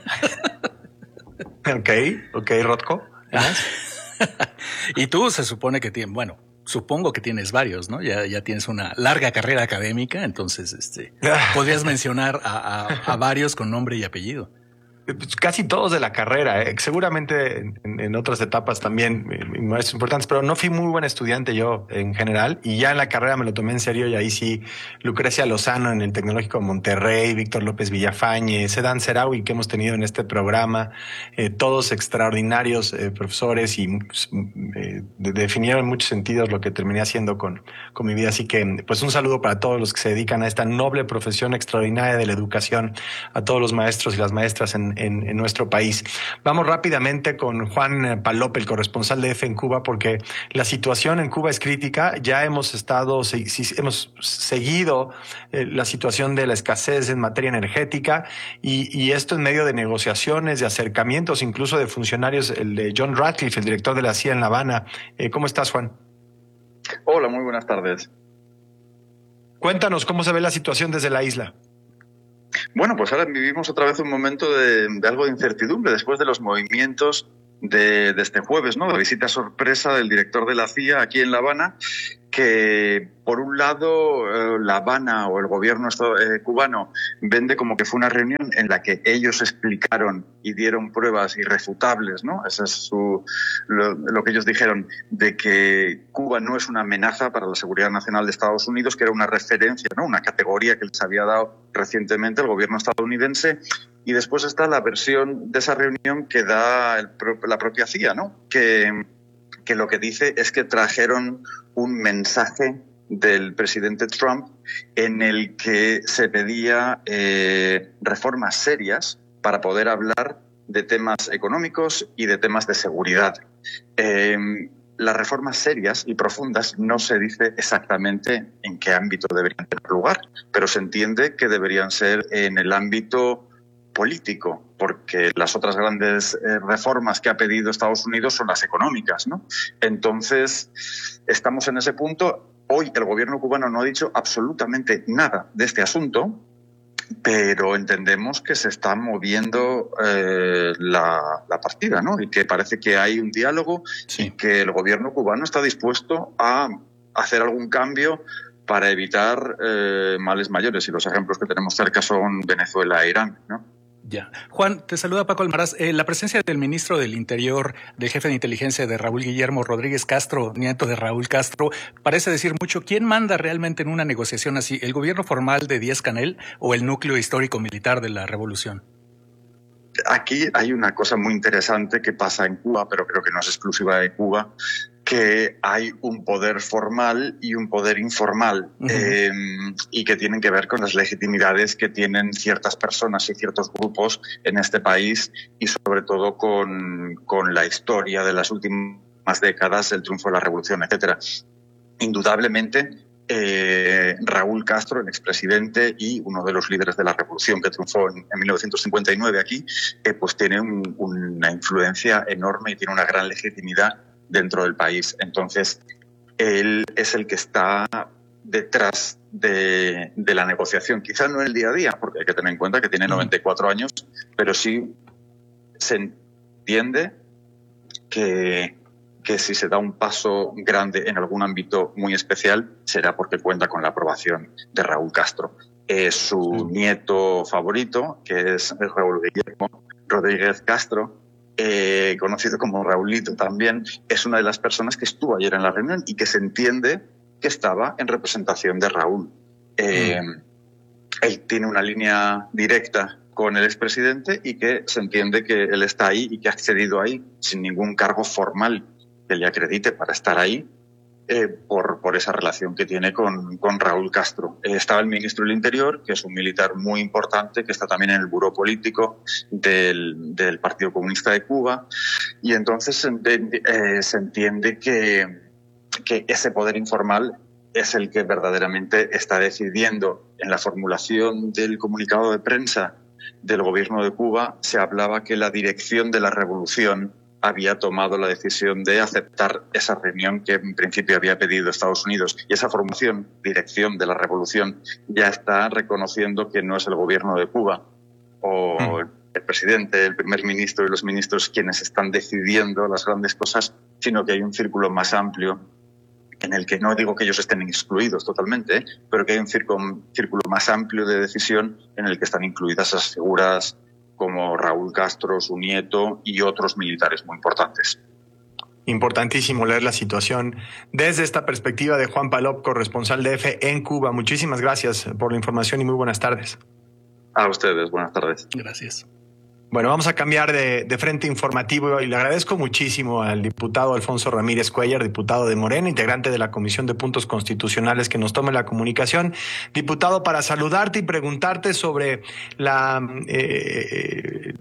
Ok, Rotko. Y tú se supone que tienes, supongo que tienes varios, ¿no? Ya tienes una larga carrera académica, entonces podrías mencionar a varios con nombre y apellido. Pues casi todos de la carrera, seguramente en otras etapas también maestros importantes, pero no fui muy buen estudiante yo en general, y ya en la carrera me lo tomé en serio, y ahí sí, Lucrecia Lozano en el Tecnológico de Monterrey, Víctor López Villafañe, Sedán Seraui que hemos tenido en este programa, todos extraordinarios profesores, y definieron en muchos sentidos lo que terminé haciendo con mi vida. Así que pues un saludo para todos los que se dedican a esta noble profesión extraordinaria de la educación, a todos los maestros y las maestras en en nuestro país. Vamos rápidamente con Juan Palop, el corresponsal de EFE en Cuba, porque la situación en Cuba es crítica. Ya hemos seguido la situación de la escasez en materia energética y esto en medio de negociaciones, de acercamientos, incluso de funcionarios, el de John Ratcliffe, el director de la CIA en La Habana. ¿Cómo estás, Juan? Hola, muy buenas tardes. Cuéntanos cómo se ve la situación desde la isla. Bueno, pues ahora vivimos otra vez un momento de algo de incertidumbre después de los movimientos de este jueves, ¿no? La visita sorpresa del director de la CIA aquí en La Habana, que por un lado La Habana o el gobierno cubano vende como que fue una reunión en la que ellos explicaron y dieron pruebas irrefutables, ¿no? Eso es lo que ellos dijeron, de que Cuba no es una amenaza para la seguridad nacional de Estados Unidos, que era una referencia, ¿no? Una categoría que les había dado recientemente el gobierno estadounidense. Y después está la versión de esa reunión que da la propia CIA, ¿no? Que lo que dice es que trajeron un mensaje del presidente Trump en el que se pedía reformas serias para poder hablar de temas económicos y de temas de seguridad. Las reformas serias y profundas no se dice exactamente en qué ámbito deberían tener lugar, pero se entiende que deberían ser en el ámbito político, porque las otras grandes reformas que ha pedido Estados Unidos son las económicas, ¿no? Entonces, estamos en ese punto. Hoy el gobierno cubano no ha dicho absolutamente nada de este asunto, pero entendemos que se está moviendo la partida, ¿no? Y que parece que hay un diálogo y que el gobierno cubano está dispuesto a hacer algún cambio para evitar males mayores. Y los ejemplos que tenemos cerca son Venezuela e Irán, ¿no? Ya. Juan, te saluda Paco Almaraz. La presencia del ministro del Interior, del jefe de inteligencia de Raúl Guillermo Rodríguez Castro, nieto de Raúl Castro, parece decir mucho. ¿Quién manda realmente en una negociación así? ¿El gobierno formal de Díaz-Canel o el núcleo histórico-militar de la revolución? Aquí hay una cosa muy interesante que pasa en Cuba, pero creo que no es exclusiva de Cuba, que hay un poder formal y un poder informal, y que tienen que ver con las legitimidades que tienen ciertas personas y ciertos grupos en este país, y sobre todo con la historia de las últimas décadas, el triunfo de la revolución, etcétera. Indudablemente, Raúl Castro, el expresidente y uno de los líderes de la revolución que triunfó en 1959 aquí, pues tiene una influencia enorme y tiene una gran legitimidad dentro del país. Entonces, él es el que está detrás de la negociación. Quizá no en el día a día, porque hay que tener en cuenta que tiene 94 años, pero sí se entiende que si se da un paso grande en algún ámbito muy especial, será porque cuenta con la aprobación de Raúl Castro. Su nieto favorito, que es Raúl Guillermo Rodríguez Castro, conocido como Raulito también, es una de las personas que estuvo ayer en la reunión y que se entiende que estaba en representación de Raúl. Él tiene una línea directa con el expresidente y que se entiende que él está ahí y que ha accedido ahí sin ningún cargo formal que le acredite para estar ahí, por esa relación que tiene con Raúl Castro. Estaba el ministro del Interior, que es un militar muy importante, que está también en el buró político del Partido Comunista de Cuba, y entonces se entiende que ese poder informal es el que verdaderamente está decidiendo. En la formulación del comunicado de prensa del gobierno de Cuba se hablaba que la dirección de la revolución había tomado la decisión de aceptar esa reunión que en principio había pedido Estados Unidos. Y esa formación, dirección de la revolución, ya está reconociendo que no es el gobierno de Cuba o el presidente, el primer ministro y los ministros quienes están decidiendo las grandes cosas, sino que hay un círculo más amplio en el que no digo que ellos estén excluidos totalmente, pero que hay un círculo más amplio de decisión en el que están incluidas esas figuras como Raúl Castro, su nieto y otros militares muy importantes. Importantísimo leer la situación desde esta perspectiva de Juan Palop, corresponsal de EFE en Cuba. Muchísimas gracias por la información y muy buenas tardes. A ustedes, buenas tardes. Gracias. Bueno, vamos a cambiar de frente informativo y le agradezco muchísimo al diputado Alfonso Ramírez Cuellar, diputado de Morena, integrante de la Comisión de Puntos Constitucionales, que nos tome la comunicación. Diputado, para saludarte y preguntarte sobre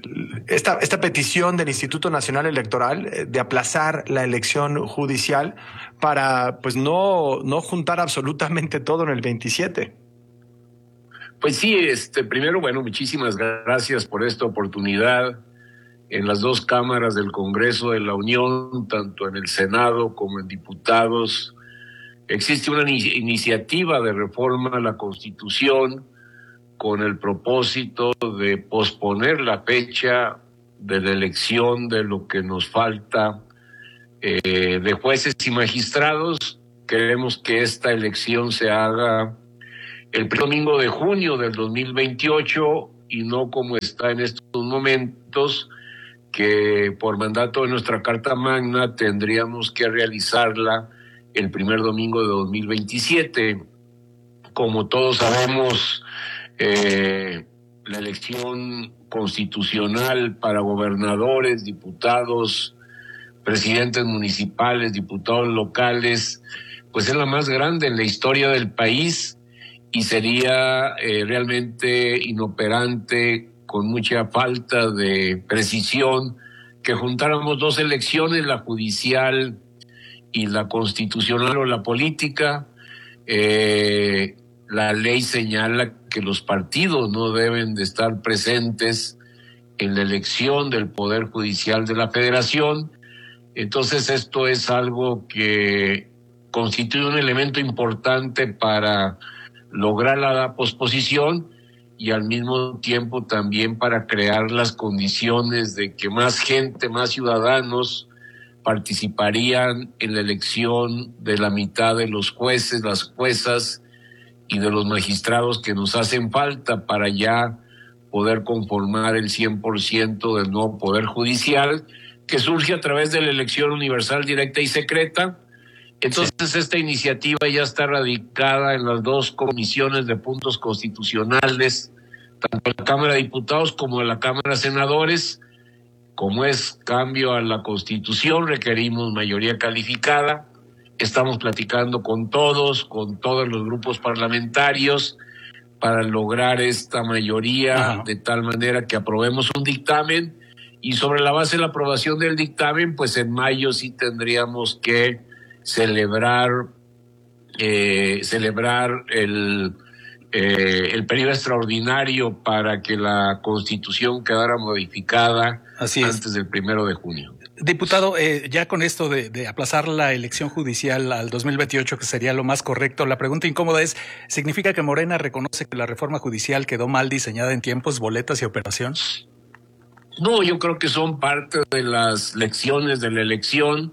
esta petición del Instituto Nacional Electoral de aplazar la elección judicial para pues no juntar absolutamente todo en el 27. Pues sí, primero, bueno, muchísimas gracias por esta oportunidad. En las dos cámaras del Congreso de la Unión, tanto en el Senado como en diputados, existe una iniciativa de reforma a la Constitución con el propósito de posponer la fecha de la elección de lo que nos falta de jueces y magistrados. Queremos que esta elección se haga el primer domingo de junio del 2028 y no como está en estos momentos, que por mandato de nuestra Carta Magna tendríamos que realizarla el primer domingo de 2027. Como todos sabemos, la elección constitucional para gobernadores, diputados, presidentes municipales, diputados locales, pues es la más grande en la historia del país y sería realmente inoperante, con mucha falta de precisión, que juntáramos dos elecciones, la judicial y la constitucional o la política. La ley señala que los partidos no deben de estar presentes en la elección del Poder Judicial de la Federación. Entonces esto es algo que constituye un elemento importante para lograr la posposición y al mismo tiempo también para crear las condiciones de que más gente, más ciudadanos participarían en la elección de la mitad de los jueces, las juezas y de los magistrados que nos hacen falta para ya poder conformar el 100% del nuevo Poder Judicial, que surge a través de la elección universal, directa y secreta. Entonces esta iniciativa ya está radicada en las dos comisiones de puntos constitucionales, tanto en la Cámara de Diputados como en la Cámara de Senadores. Como es cambio a la Constitución, requerimos mayoría calificada. Estamos platicando con todos los grupos parlamentarios para lograr esta mayoría de tal manera que aprobemos un dictamen, y sobre la base de la aprobación del dictamen, pues en mayo sí tendríamos que celebrar el periodo extraordinario para que la Constitución quedara modificada antes del 1 de junio. Diputado, ya con esto de aplazar la elección judicial al 2028, que sería lo más correcto, la pregunta incómoda es, ¿significa que Morena reconoce que la reforma judicial quedó mal diseñada en tiempos, boletas y operación? No, yo creo que son parte de las lecciones de la elección.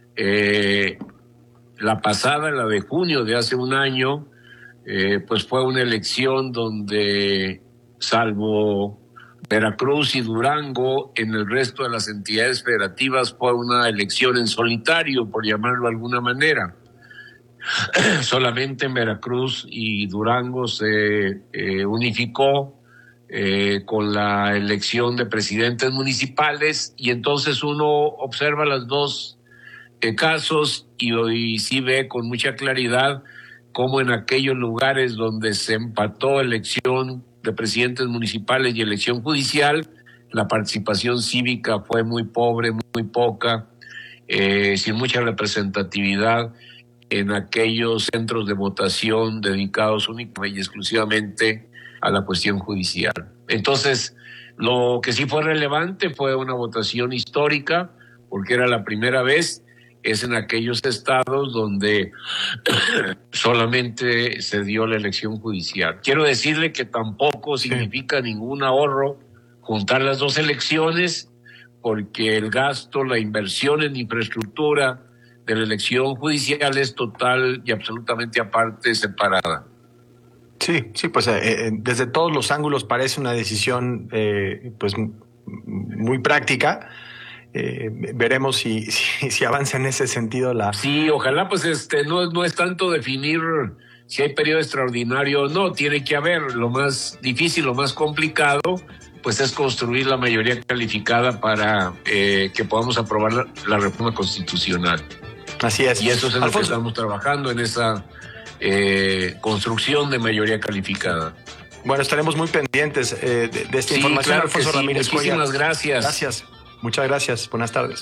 La pasada, la de junio de hace un año, pues fue una elección donde, salvo Veracruz y Durango, en el resto de las entidades federativas fue una elección en solitario, por llamarlo de alguna manera. Solamente en Veracruz y Durango se unificó con la elección de presidentes municipales, y entonces uno observa los dos casos y hoy sí ve con mucha claridad cómo en aquellos lugares donde se empató elección de presidentes municipales y elección judicial, la participación cívica fue muy pobre, muy poca, sin mucha representatividad en aquellos centros de votación dedicados únicamente y exclusivamente a la cuestión judicial. Entonces, lo que sí fue relevante fue una votación histórica, porque era la primera vez, es en aquellos estados donde solamente se dio la elección judicial. Quiero decirle que tampoco significa ningún ahorro juntar las dos elecciones, porque el gasto, la inversión en infraestructura de la elección judicial es total y absolutamente aparte, separada. Sí, pues desde todos los ángulos parece una decisión pues muy práctica. Veremos si avanza en ese sentido la... Sí, ojalá, pues no es tanto definir si hay periodo extraordinario o no, tiene que haber. Lo más difícil, lo más complicado, pues es construir la mayoría calificada para que podamos aprobar la reforma constitucional. Así es. Y eso es en lo que estamos trabajando, en esa construcción de mayoría calificada. Bueno, estaremos muy pendientes de esta información, claro, Alfonso Ramírez Cuellar. Muchísimas gracias. Gracias. Muchas gracias. Buenas tardes.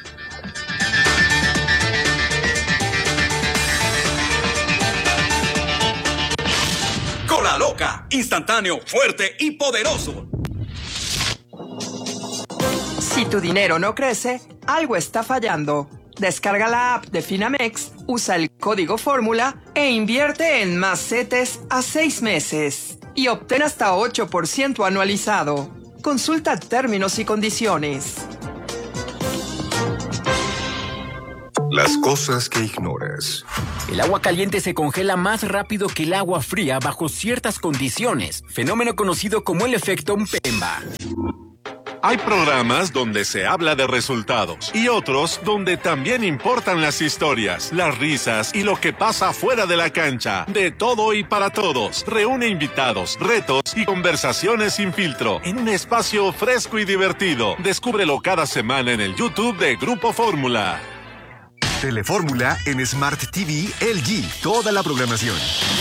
Cola Loca, instantáneo, fuerte y poderoso. Si tu dinero no crece, algo está fallando. Descarga la app de Finamex, usa el código fórmula e invierte en más CETES a 6 meses. Y obtén hasta 8% anualizado. Consulta términos y condiciones. Las cosas que ignoras. El agua caliente se congela más rápido que el agua fría bajo ciertas condiciones, fenómeno conocido como el efecto Mpemba. Hay programas donde se habla de resultados y otros donde también importan las historias, las risas y lo que pasa fuera de la cancha. De todo y para todos. Reúne invitados, retos y conversaciones sin filtro en un espacio fresco y divertido. Descúbrelo cada semana en el YouTube de Grupo Fórmula. Telefórmula en Smart TV LG. Toda la programación.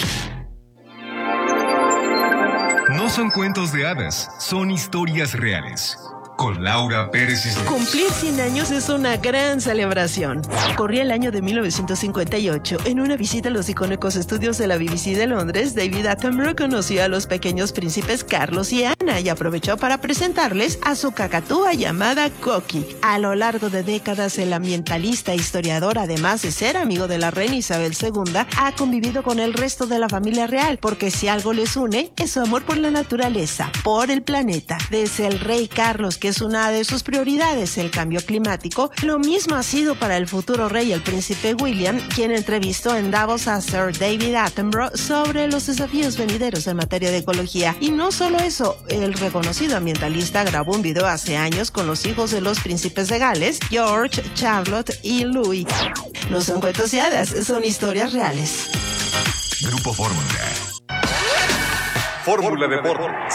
No son cuentos de hadas, son historias reales. Con Laura Pérez Cisneros. Cumplir 100 años es una gran celebración. Corría el año de 1958. En una visita a los icónicos estudios de la BBC de Londres, David Attenborough conoció a los pequeños príncipes Carlos y Ana y aprovechó para presentarles a su cacatúa llamada Coqui. A lo largo de décadas, el ambientalista e historiador, además de ser amigo de la reina Isabel II, ha convivido con el resto de la familia real, porque si algo les une, es su amor por la naturaleza, por el planeta. Desde el rey Carlos, que es una de sus prioridades, el cambio climático, lo mismo ha sido para el futuro rey, el príncipe William, quien entrevistó en Davos a Sir David Attenborough sobre los desafíos venideros en materia de ecología. Y no solo eso, el reconocido ambientalista grabó un video hace años con los hijos de los príncipes de Gales, George, Charlotte y Louis. No son cuentos de hadas, son historias reales. Grupo Fórmula. Fórmula Deportes.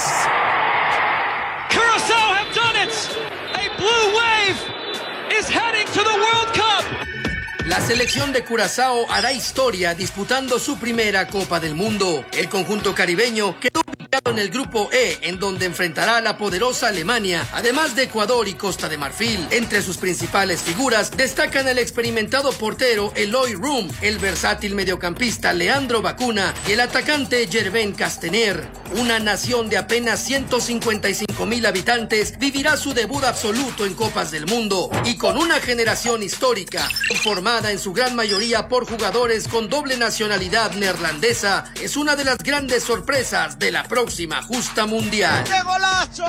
Curaçao have done it. A blue wave is heading to the World Cup. La selección de Curazao hará historia disputando su primera Copa del Mundo. El conjunto caribeño quedó ubicado en el grupo E, en donde enfrentará a la poderosa Alemania, además de Ecuador y Costa de Marfil. Entre sus principales figuras destacan el experimentado portero Eloy Room, el versátil mediocampista Leandro Bacuna y el atacante Gervais Castaner. Una nación de apenas 155,000 habitantes vivirá su debut absoluto en Copas del Mundo y con una generación histórica formada en su gran mayoría por jugadores con doble nacionalidad neerlandesa, es una de las grandes sorpresas de la próxima justa mundial. ¡Qué golazo!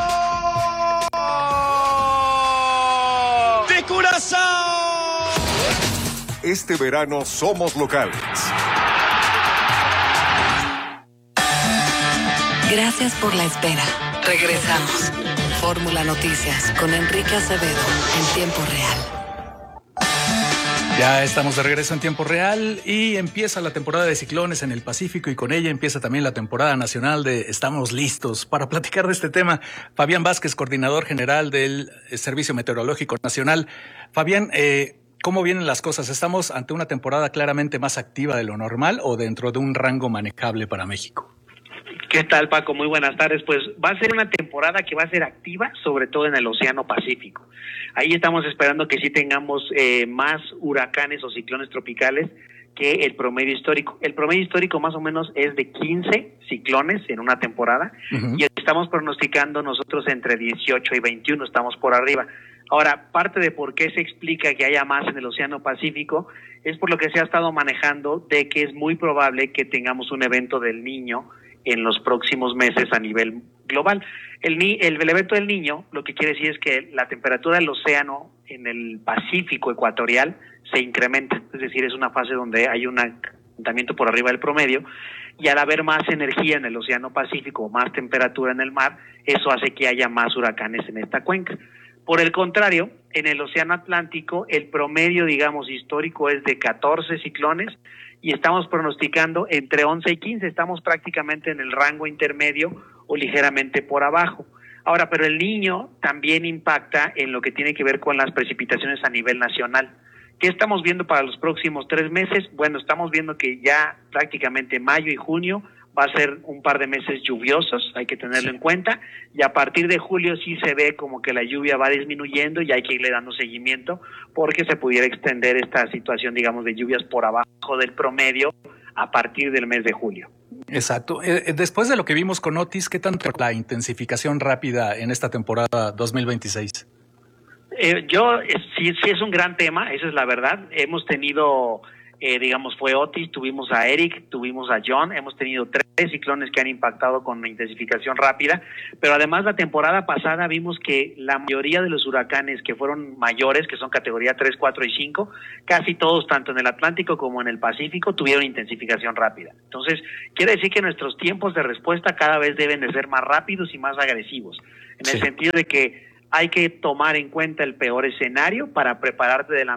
¡De Curazao! Este verano somos locales. Gracias por la espera. Regresamos. Fórmula Noticias con Enrique Acevedo en tiempo real. Ya estamos de regreso en tiempo real y empieza la temporada de ciclones en el Pacífico y con ella empieza también la temporada nacional de Estamos Listos. Para platicar de este tema, Fabián Vázquez, coordinador general del Servicio Meteorológico Nacional. Fabián, ¿cómo vienen las cosas? ¿Estamos ante una temporada claramente más activa de lo normal o dentro de un rango manejable para México? ¿Qué tal, Paco? Muy buenas tardes. Pues va a ser una temporada que va a ser activa, sobre todo en el Océano Pacífico. Ahí estamos esperando que sí tengamos más huracanes o ciclones tropicales que el promedio histórico. El promedio histórico más o menos es de 15 ciclones en una temporada y estamos pronosticando nosotros entre 18 y 21, estamos por arriba. Ahora, parte de por qué se explica que haya más en el Océano Pacífico es por lo que se ha estado manejando de que es muy probable que tengamos un evento del Niño en los próximos meses a nivel global. El evento del Niño lo que quiere decir es que la temperatura del océano en el Pacífico ecuatorial se incrementa, es decir, es una fase donde hay un calentamiento por arriba del promedio y al haber más energía en el Océano Pacífico, más temperatura en el mar, eso hace que haya más huracanes en esta cuenca. Por el contrario, en el Océano Atlántico el promedio, digamos, histórico es de 14 ciclones y estamos pronosticando entre 11 y 15, estamos prácticamente en el rango intermedio o ligeramente por abajo. Ahora, pero el Niño también impacta en lo que tiene que ver con las precipitaciones a nivel nacional. ¿Qué estamos viendo para los próximos 3 meses? Bueno, estamos viendo que ya prácticamente mayo y junio va a ser un par de meses lluviosos, hay que tenerlo en cuenta, y a partir de julio sí se ve como que la lluvia va disminuyendo y hay que irle dando seguimiento porque se pudiera extender esta situación, digamos, de lluvias por abajo del promedio a partir del mes de julio. Exacto. Después de lo que vimos con Otis, ¿qué tanto la intensificación rápida en esta temporada 2026? Sí es un gran tema, esa es la verdad. Hemos tenido, digamos, fue Otis, tuvimos a Eric, tuvimos a John, hemos tenido 3 ciclones que han impactado con la intensificación rápida, pero además la temporada pasada vimos que la mayoría de los huracanes que fueron mayores, que son categoría 3, 4 y 5, casi todos, tanto en el Atlántico como en el Pacífico, tuvieron intensificación rápida. Entonces, quiere decir que nuestros tiempos de respuesta cada vez deben de ser más rápidos y más agresivos, en el sentido de que hay que tomar en cuenta el peor escenario para prepararte de la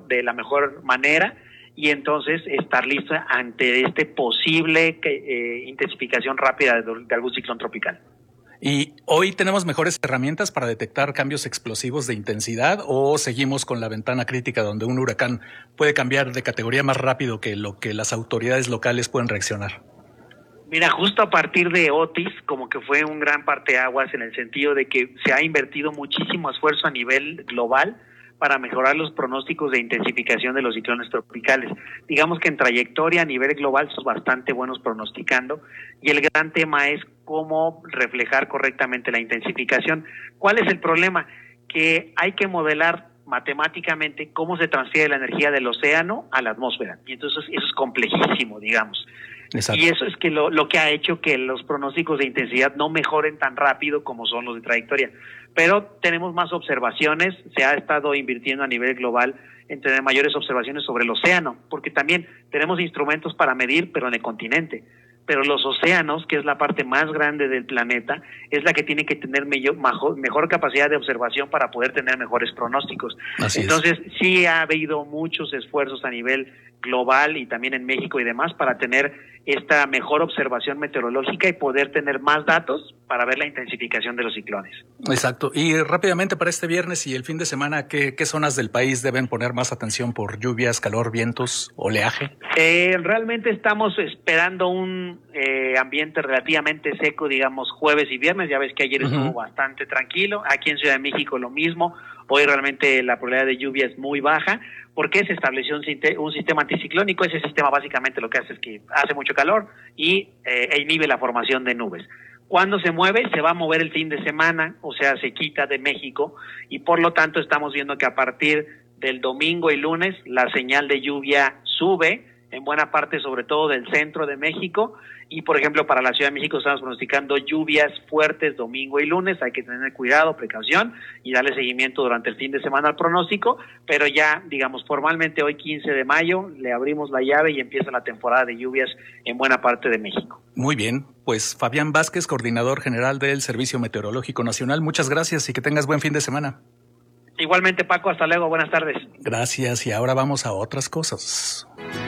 mejor manera y entonces estar listo ante este posible intensificación rápida de algún ciclón tropical. ¿Y hoy tenemos mejores herramientas para detectar cambios explosivos de intensidad o seguimos con la ventana crítica donde un huracán puede cambiar de categoría más rápido que lo que las autoridades locales pueden reaccionar? Mira, justo a partir de Otis, como que fue un gran parteaguas en el sentido de que se ha invertido muchísimo esfuerzo a nivel global para mejorar los pronósticos de intensificación de los ciclones tropicales. Digamos que en trayectoria a nivel global son bastante buenos pronosticando y el gran tema es cómo reflejar correctamente la intensificación. ¿Cuál es el problema? Que hay que modelar matemáticamente cómo se transfiere la energía del océano a la atmósfera y entonces eso es complejísimo, digamos. Exacto. Y eso es que lo que ha hecho que los pronósticos de intensidad no mejoren tan rápido como son los de trayectoria. Pero tenemos más observaciones, se ha estado invirtiendo a nivel global en tener mayores observaciones sobre el océano, porque también tenemos instrumentos para medir, pero en el continente. Pero los océanos, que es la parte más grande del planeta, es la que tiene que tener mejor capacidad de observación para poder tener mejores pronósticos. Entonces, sí ha habido muchos esfuerzos a nivel global y también en México y demás para tener esta mejor observación meteorológica y poder tener más datos para ver la intensificación de los ciclones. Exacto. Y rápidamente para este viernes y el fin de semana, ¿qué zonas del país deben poner más atención por lluvias, calor, vientos, oleaje? Realmente estamos esperando un ambiente relativamente seco, digamos, jueves y viernes. Ya ves que ayer estuvo bastante tranquilo. Aquí en Ciudad de México lo mismo. Hoy realmente la probabilidad de lluvia es muy baja. ¿Por qué se estableció un sistema anticiclónico? Ese sistema básicamente lo que hace es que hace mucho calor y inhibe la formación de nubes. Cuando se mueve, se va a mover el fin de semana, o sea, se quita de México y por lo tanto estamos viendo que a partir del domingo y lunes la señal de lluvia sube en buena parte, sobre todo del centro de México. Y, por ejemplo, para la Ciudad de México estamos pronosticando lluvias fuertes domingo y lunes. Hay que tener cuidado, precaución y darle seguimiento durante el fin de semana al pronóstico. Pero ya, digamos, formalmente hoy 15 de mayo le abrimos la llave y empieza la temporada de lluvias en buena parte de México. Muy bien. Pues Fabián Vázquez, coordinador general del Servicio Meteorológico Nacional. Muchas gracias y que tengas buen fin de semana. Igualmente, Paco. Hasta luego. Buenas tardes. Gracias. Y ahora vamos a otras cosas.